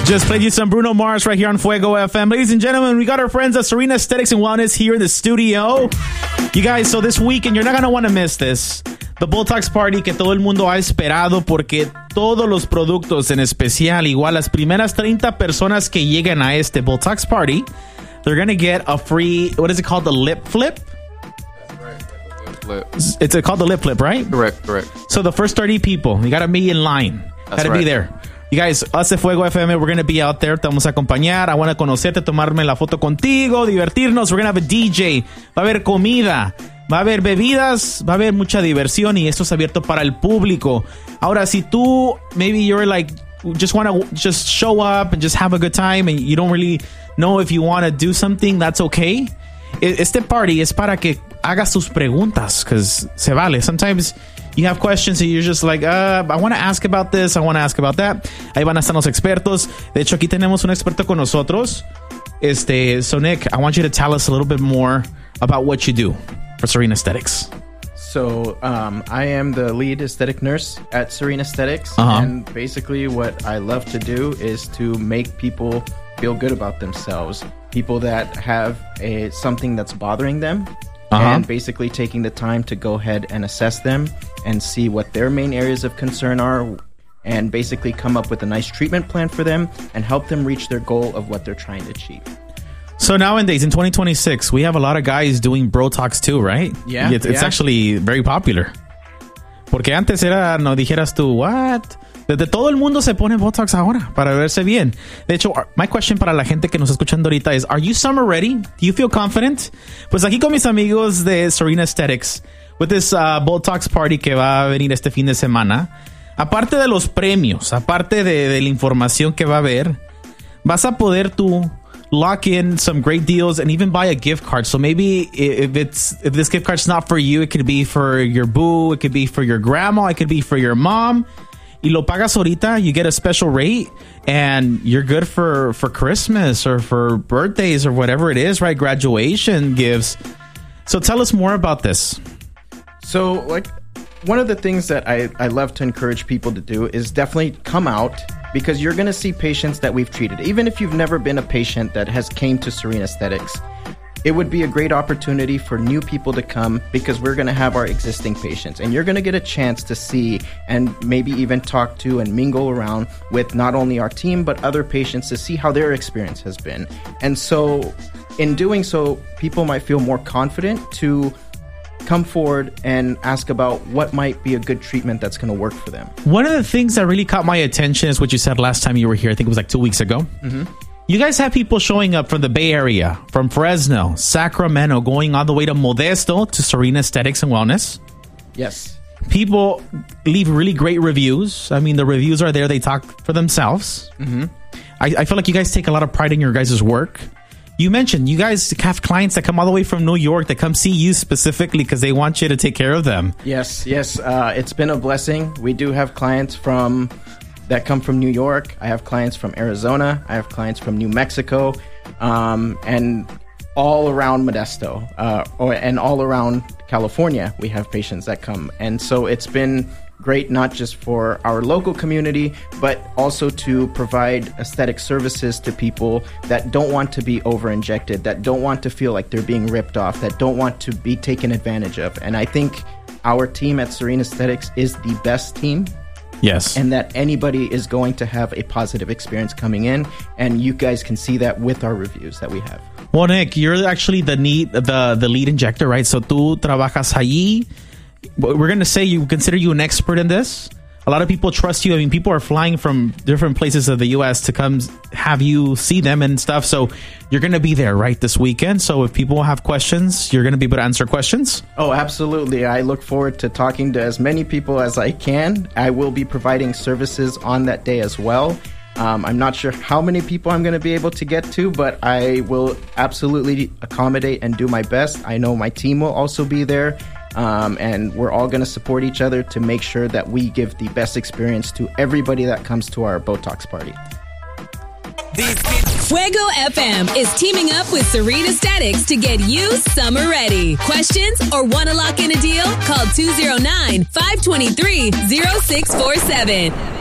Just played you some Bruno Mars right here on Fuego FM. Ladies and gentlemen, we got our friends at Serena Aesthetics and Wellness here in the studio. You guys, so this weekend, you're not going to want to miss this. The Botox Party que todo el mundo ha esperado, porque todos los productos, en especial, igual las primeras 30 personas que lleguen a este Botox Party, they're going to get a free, what is it called, the lip flip? That's right, like the lip flip. It's called the lip flip, right? Correct. So the first 30 people, you got to be in line. Got to be there. You guys, us at Fuego FM, we're going to be out there. Te vamos a acompañar. I want to conocerte, tomarme la foto contigo, divertirnos. We're going to have a DJ. Va a haber comida. Va a haber bebidas. Va a haber mucha diversión. Y esto es abierto para el público. Ahora, si tú, maybe you're like, just want to just show up and just have a good time and you don't really know if you want to do something, that's okay. Este party es para que hagas tus preguntas, because se vale. Sometimes you have questions and you're just like, I want to ask about this, I want to ask about that. Ahí van a estar los expertos. De hecho, aquí tenemos un experto con nosotros. So Nick, I want you to tell us a little bit more about what you do for Serena Aesthetics. So I am the lead aesthetic nurse at Serena Aesthetics. And basically what I love to do is to make people feel good about themselves. People that have something that's bothering them. And basically taking the time to go ahead and assess them and see what their main areas of concern are, and basically come up with a nice treatment plan for them and help them reach their goal of what they're trying to achieve. So nowadays, in 2026, we have a lot of guys doing Botox too, right? Yeah. It's actually very popular. Porque antes era, no dijeras tú, what? Desde todo el mundo se pone Botox ahora para verse bien. De hecho, my question para la gente que nos está escuchando ahorita es, are you summer ready? Do you feel confident? Pues aquí con mis amigos de Serena Aesthetics, with this Botox Party que va a venir este fin de semana, aparte de los premios, aparte de la información que va a haber, vas a poder tú lock in some great deals and even buy a gift card. So maybe if this gift card's not for you, it could be for your boo, it could be for your grandma, it could be for your mom. Y lo pagas ahorita, you get a special rate, and you're good for Christmas or for birthdays or whatever it is, right? Graduation gifts. So tell us more about this. So, like, one of the things that I love to encourage people to do is definitely come out, because you're going to see patients that we've treated. Even if you've never been a patient that has came to Serena Aesthetics, it would be a great opportunity for new people to come, because we're going to have our existing patients, and you're going to get a chance to see and maybe even talk to and mingle around with not only our team but other patients to see how their experience has been. And so in doing so, people might feel more confident to come forward and ask about what might be a good treatment that's going to work for them. One of the things that really caught my attention is what you said last time you were here. I think it was like 2 weeks ago. You guys have people showing up from the Bay Area, from Fresno, Sacramento, going all the way to Modesto to Serena Aesthetics and Wellness. Yes. People leave really great reviews. I mean, the reviews are there. They talk for themselves. I feel like you guys take a lot of pride in your guys' work. You mentioned you guys have clients that come all the way from New York that come see you specifically because they want you to take care of them. Yes. It's been a blessing. We do have clients that come from New York. I have clients from Arizona. I have clients from New Mexico, and all around Modesto, and all around California. We have patients that come. And so it's been great, not just for our local community, but also to provide aesthetic services to people that don't want to be over-injected, that don't want to feel like they're being ripped off, that don't want to be taken advantage of. And I think our team at Serena Aesthetics is the best team. Yes. And that anybody is going to have a positive experience coming in. And you guys can see that with our reviews that we have. Well, Nick, you're actually the lead injector, right? So tú trabajas allí. We're going to say you consider you an expert in this. A lot of people trust you. I mean, people are flying from different places of the U.S. to come have you see them and stuff. So you're going to be there, right, this weekend. So if people have questions, you're going to be able to answer questions? Oh, absolutely. I look forward to talking to as many people as I can. I will be providing services on that day as well. I'm not sure how many people I'm going to be able to get to, but I will absolutely accommodate and do my best. I know my team will also be there. And we're all going to support each other to make sure that we give the best experience to everybody that comes to our Botox party. Fuego FM is teaming up with Serena Aesthetics to get you summer ready. Questions or want to lock in a deal? Call 209-523-0647.